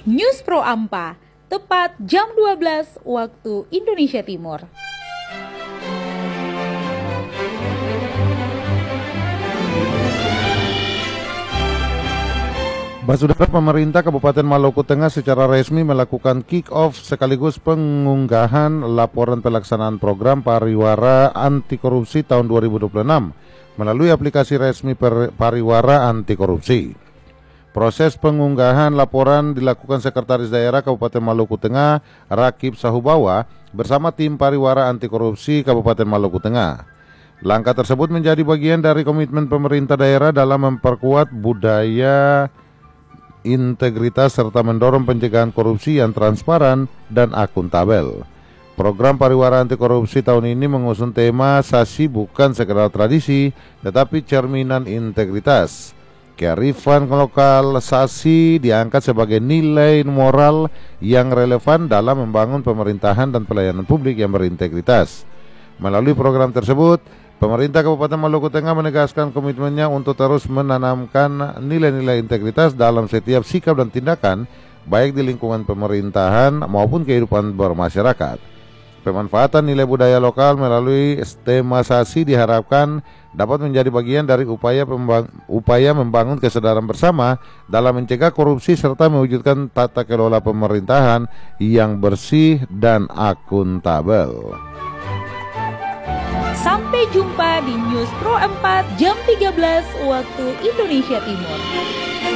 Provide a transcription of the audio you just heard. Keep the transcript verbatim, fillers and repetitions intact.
News Pro Ampa, tepat jam dua belas waktu Indonesia Timur. Saudara, pemerintah Kabupaten Maluku Tengah secara resmi melakukan kick-off sekaligus pengunggahan laporan pelaksanaan program pariwara anti korupsi tahun dua ribu dua puluh enam melalui aplikasi resmi pariwara anti korupsi. Proses pengunggahan laporan dilakukan Sekretaris Daerah Kabupaten Maluku Tengah, Rakib Sahubawa, bersama tim pariwara anti korupsi Kabupaten Maluku Tengah. Langkah tersebut menjadi bagian dari komitmen pemerintah daerah dalam memperkuat budaya integritas serta mendorong pencegahan korupsi yang transparan dan akuntabel. Program pariwara anti korupsi tahun ini mengusung tema Sasi bukan sekedar tradisi, tetapi cerminan integritas. Kearifan lokal Sasi diangkat sebagai nilai moral yang relevan dalam membangun pemerintahan dan pelayanan publik yang berintegritas. Melalui program tersebut, pemerintah Kabupaten Maluku Tengah menegaskan komitmennya untuk terus menanamkan nilai-nilai integritas dalam setiap sikap dan tindakan, baik di lingkungan pemerintahan maupun kehidupan bermasyarakat. Pemanfaatan nilai budaya lokal melalui tema Sasi diharapkan dapat menjadi bagian dari upaya, upaya membangun kesadaran bersama dalam mencegah korupsi serta mewujudkan tata kelola pemerintahan yang bersih dan akuntabel. Sampai jumpa di News Pro empat jam tiga belas waktu Indonesia Timur.